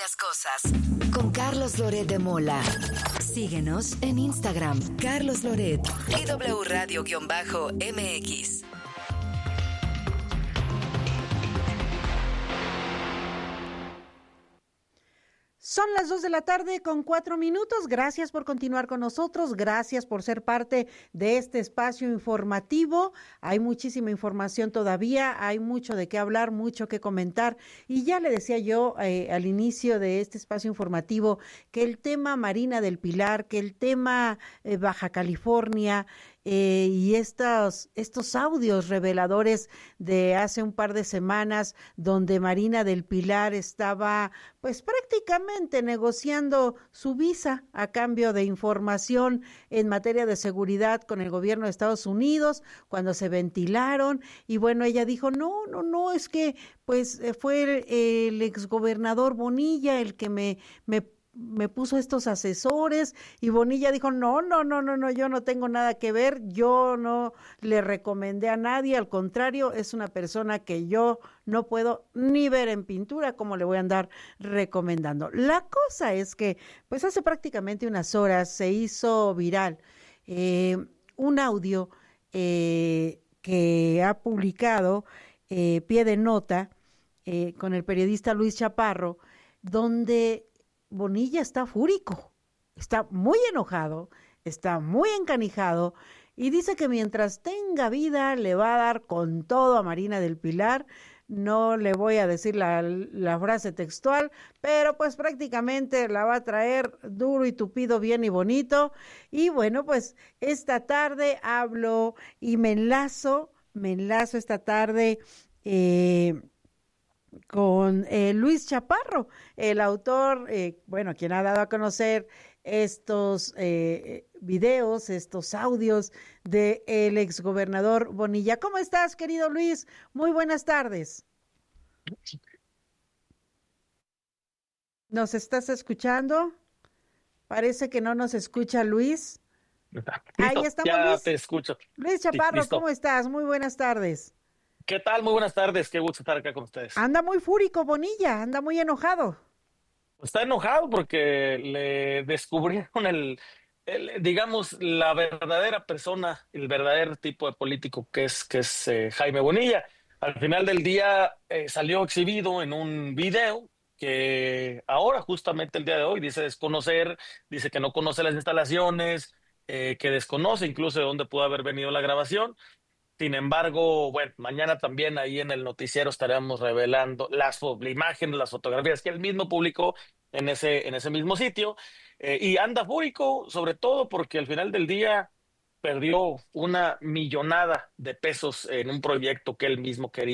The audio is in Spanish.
las cosas. Con Carlos Loret de Mola. Síguenos en Instagram, Carlos Loret y W Radio-MX. Son las 2:04 p.m. Gracias por continuar con nosotros. Gracias por ser parte de este espacio informativo. Hay muchísima información todavía. Hay mucho de qué hablar, mucho que comentar. Y ya le decía yo al inicio de este espacio informativo que el tema Marina del Pilar, que el tema Baja California, y estos audios reveladores de hace un par de semanas donde Marina del Pilar estaba pues prácticamente negociando su visa a cambio de información en materia de seguridad con el gobierno de Estados Unidos, cuando se ventilaron y bueno, ella dijo no, es que pues fue el exgobernador Bonilla el que me puso estos asesores, y Bonilla dijo, no, yo no tengo nada que ver, yo no le recomendé a nadie, al contrario, es una persona que yo no puedo ni ver en pintura, como le voy a andar recomendando. La cosa es que, pues hace prácticamente unas horas se hizo viral un audio que ha publicado Pie de Nota con el periodista Luis Chaparro, donde Bonilla está fúrico, está muy enojado, está muy encanijado y dice que mientras tenga vida le va a dar con todo a Marina del Pilar. No le voy a decir la frase textual, pero pues prácticamente la va a traer duro y tupido, bien y bonito. Y bueno, pues esta tarde hablo y me enlazo esta tarde con Luis Chaparro, el autor, quien ha dado a conocer estos videos, estos audios de el exgobernador Bonilla. ¿Cómo estás, querido Luis? Muy buenas tardes. ¿Nos estás escuchando? Parece que no nos escucha Luis. Listo, Ahí estamos, ya Luis. te escucho. Luis Sí, Chaparro, listo. ¿cómo estás? Muy buenas tardes. ¿Qué tal? Muy buenas tardes, qué gusto estar acá con ustedes. Anda muy fúrico Bonilla, anda muy enojado. Está enojado porque le descubrieron digamos, la verdadera persona, el verdadero tipo de político que es Jaime Bonilla. Al final del día salió exhibido en un video que ahora, justamente el día de hoy, dice desconocer, dice que no conoce las instalaciones, que desconoce incluso de dónde pudo haber venido la grabación. Sin embargo, bueno, mañana también ahí en el noticiero estaremos revelando la imagen, las fotografías que él mismo publicó en ese mismo sitio. Y anda fúrico, sobre todo porque al final del día perdió una millonada de pesos en un proyecto que él mismo quería